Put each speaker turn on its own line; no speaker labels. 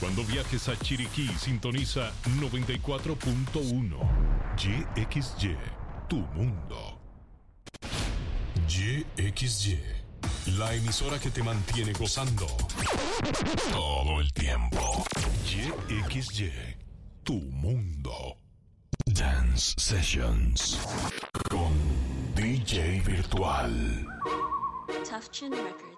Cuando viajes a Chiriquí, sintoniza 94.1. YXY, tu mundo. YXY, la emisora que te mantiene gozando todo el tiempo. YXY, tu mundo. Dance Sessions con DJ Virtual.
Tough Chin Records.